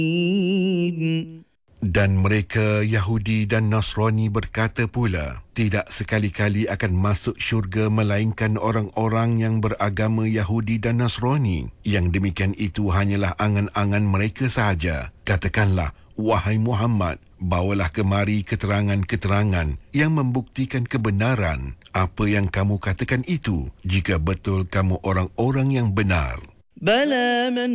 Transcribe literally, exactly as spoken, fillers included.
Dan mereka Yahudi dan Nasrani berkata pula, tidak sekali-kali akan masuk syurga melainkan orang-orang yang beragama Yahudi dan Nasrani. Yang demikian itu hanyalah angan-angan mereka sahaja. Katakanlah, wahai Muhammad, bawalah kemari keterangan-keterangan yang membuktikan kebenaran apa yang kamu katakan itu, jika betul kamu orang-orang yang benar. Bala man